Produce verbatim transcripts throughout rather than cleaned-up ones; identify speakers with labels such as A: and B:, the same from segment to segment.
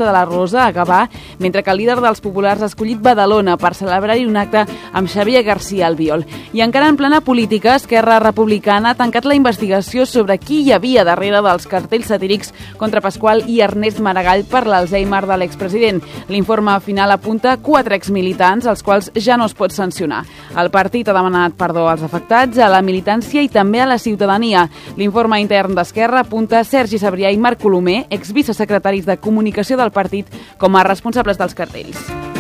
A: Festa de la Rosa a Gavà, mentre que el líder dels populars ha escollit Badalona per celebrar-hi un acte amb Xavier García Albiol. I encara en plena política, Esquerra Republicana ha tancat la investigació sobre qui hi havia darrere dels cartells satírics contra Pasqual i Ernest Maragall per l'Alzheimer de l'expresident. L'informe final apunta quatre exmilitants, als quals ja no es pot sancionar. El partit ha demanat perdó als afectats, a la militància i també a la ciutadania. L'informe intern d'Esquerra apunta Sergi Sabrià i Marc Colomer, exvicesecretaris de Comunicació del partit, com a responsables dels cartells.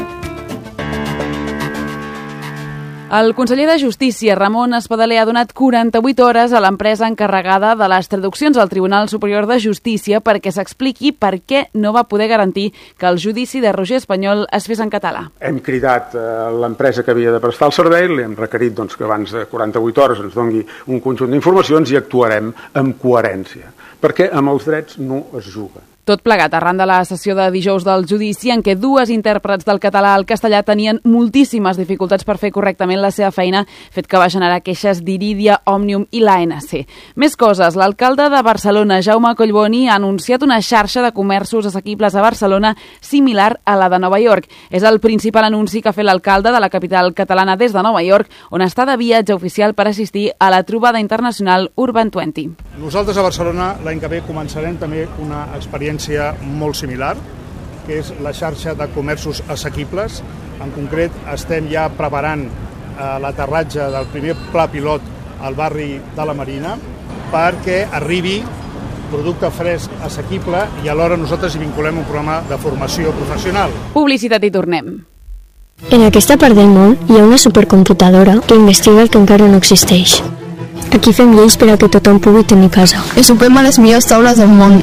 A: El conseller de Justícia, Ramon Espadaler, ha donat quaranta-vuit hores a l'empresa encarregada de les traduccions al Tribunal Superior de Justícia perquè s'expliqui per què no va poder garantir que el judici de Roger Espanyol es fes en català.
B: Hem cridat a l'empresa que havia de prestar el servei, li hem requerit doncs, que abans de quaranta-vuit hores ens doni un conjunt d'informacions i actuarem amb coherència, perquè amb els drets no es juga.
A: Tot plegat arran de la sessió de dijous del judici en què dues intèrprets del català al castellà tenien moltíssimes dificultats per fer correctament la seva feina, fet que va generar queixes d'Iridia, Òmnium i l'A N C. Més coses, l'alcalde de Barcelona, Jaume Collboni, ha anunciat una xarxa de comerços assequibles a Barcelona similar a la de Nova York. És el principal anunci que ha fet l'alcalde de la capital catalana des de Nova York, on està de viatge oficial per assistir a la trobada internacional Urban vint.
C: Nosaltres a Barcelona l'any que ve començarem també una experiència molt similar, que és la xarxa de comerços assequibles. En concret, estem ja preparant eh, l'aterratge del primer pla pilot al barri de la Marina perquè arribi producte fresc assequible i alhora nosaltres hi vinculem un programa de formació professional.
A: Publicitat i tornem.
D: En aquesta part del món hi ha una supercomputadora que investiga el que encara no existeix. Aquí fem lleis per a que tothom pugui tenir casa.
E: I sopem a les millors taules del món.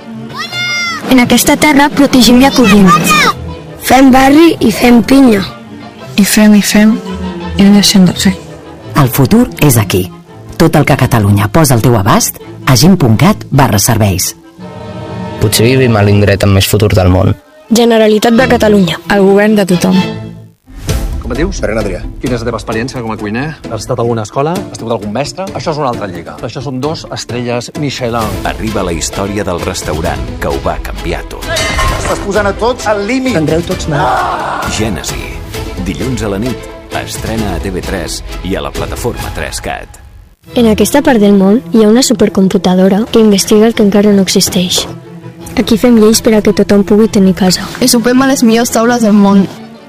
D: En aquesta terra protegim i acollim. Fem barri i fem pinya.
E: I fem i fem i no deixem de fer.
F: El futur és aquí. Tot el que Catalunya posa al teu abast a gent.cat barra serveis.
G: Potser vivim a l'indret amb més futur del món.
D: Generalitat de Catalunya.
E: El govern de tothom.
H: Com et dius?
I: Ferran Adrià.
H: Quina és la teva experiència com a cuiner?
I: Has estat a alguna escola?
H: Has tingut algun mestre? Això és una altra lliga. Això són dos estrelles Michelin.
J: Arriba la història del restaurant que ho va canviar tot.
I: Estàs posant a tots al límit.
G: Prendreu tots mal.
J: Gènesi. Dilluns a la nit. Estrena a T V tres i a la plataforma tres cat.
D: En aquesta part del món hi ha una supercomputadora que investiga el que encara no existeix. Aquí fem lleis per a que tothom pugui tenir casa.
E: I sopem a les millors taules del món.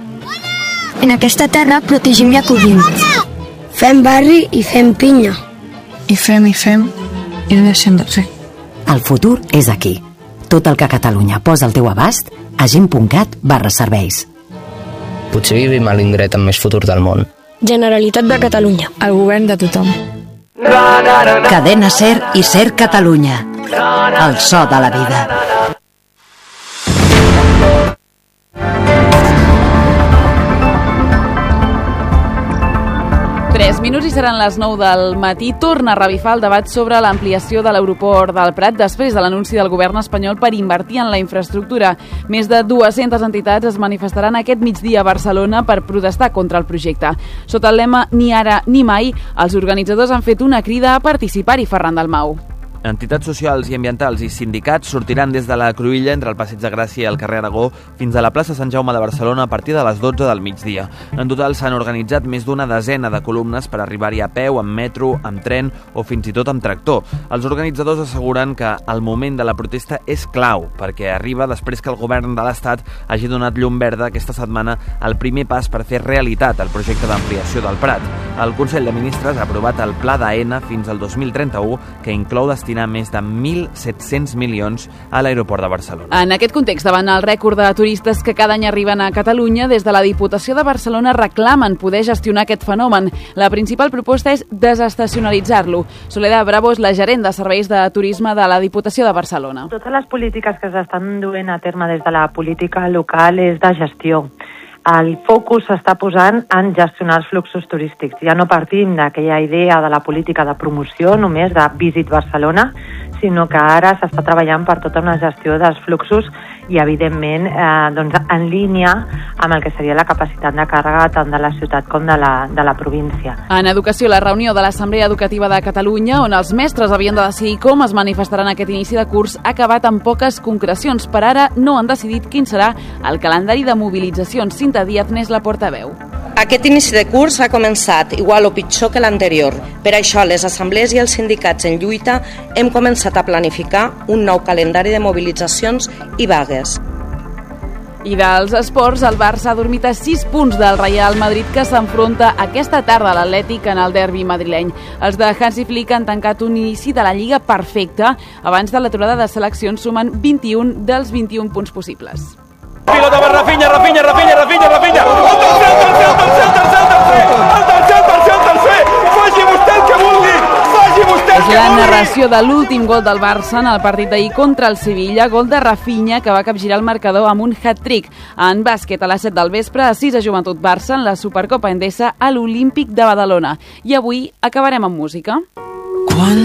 D: En aquesta terra protegim i acollim. Fem barri i fem pinya.
E: I fem i fem i no deixem de fer.
F: El futur és aquí. Tot el que Catalunya posa al teu abast a gent.cat barra serveis.
G: Potser vivim a l'indret amb més futur del món.
D: Generalitat de Catalunya.
E: El govern de tothom.
F: Cadena Ser i Ser Catalunya. El so de la vida.
A: Tres minuts i seran les nou del matí. Torna a revifar el debat sobre l'ampliació de l'aeroport del Prat després de l'anunci del govern espanyol per invertir en la infraestructura. Més de dues-centes entitats es manifestaran aquest migdia a Barcelona per protestar contra el projecte. Sota el lema Ni ara ni mai, els organitzadors han fet una crida a participar-hi. Ferran Dalmau.
K: Entitats socials i ambientals i sindicats sortiran des de la Cruïlla entre el Passeig de Gràcia i el carrer Aragó fins a la plaça Sant Jaume de Barcelona a partir de les dotze del migdia. En total s'han organitzat més d'una desena de columnes per arribar-hi a peu, amb metro, amb tren o fins i tot amb tractor. Els organitzadors asseguren que el moment de la protesta és clau perquè arriba després que el govern de l'Estat hagi donat llum verda aquesta setmana al primer pas per fer realitat el projecte d'ampliació del Prat. El Consell de Ministres ha aprovat el Pla d'Aena fins al dos mil trenta-u que inclou destinar més de mil set-cents milions a l'aeroport de Barcelona.
A: En aquest context, davant el rècord de turistes que cada any arriben a Catalunya, des de la Diputació de Barcelona reclamen poder gestionar aquest fenomen. La principal proposta és desestacionalitzar-lo. Soledad Bravo és la gerent de serveis de turisme de la Diputació de Barcelona.
L: Totes les polítiques que s'estan duent a terme des de la política local és de gestió. El focus s'està posant en gestionar els fluxos turístics. Ja no partim d'aquella idea de la política de promoció, només de Visit Barcelona, sinó que ara s'està treballant per tota una gestió dels fluxos i evidentment eh, doncs, en línia amb el que seria la capacitat de càrrega tant de la ciutat com de la, de la província.
A: En educació, la reunió de l'Assemblea Educativa de Catalunya, on els mestres havien de decidir com es manifestaran aquest inici de curs, ha acabat amb poques concrecions. Per ara no han decidit quin serà el calendari de mobilitzacions. Cinta Díaz n'és la portaveu.
M: Aquest inici de curs ha començat igual o pitjor que l'anterior. Per això, les assemblees i els sindicats en lluita hem començat a planificar un nou calendari de mobilitzacions i vagues.
A: I dels esports, el Barça ha dormit a sis punts del Real Madrid, que s'enfronta aquesta tarda a l'Atlètic en el derbi madrileny. Els de Hansi Flick han tancat un inici de la Lliga perfecte. Abans de l'aturada de seleccions sumen vint-i-un dels vint-i-un punts possibles.
N: Pilota per Rafinha, Rafinha, Rafinha, Rafinha, Rafinha. El tercer, el tercer, el tercer, el tercer, el tercer, el tercer, el tercer, el tercer. Faci vostè el que vulgui, faci vostè el que vulgui.
A: És la narració de l'últim gol del Barça en el partit d'ahir contra el Sevilla, gol de Rafinha, que va capgirar el marcador amb un hat-trick. En bàsquet, a les set del vespre, a sis a Joventut Barça en la Supercopa Endesa a l'Olímpic de Badalona. I avui acabarem amb música.
O: Quan